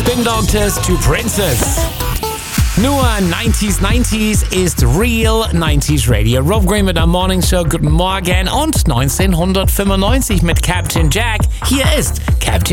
Spin Doctors to Princess. Nur 90s ist Real 90s Radio. Rob Green mit der Morning Show. Guten Morgen und 1995 mit Captain Jack. Hier ist Captain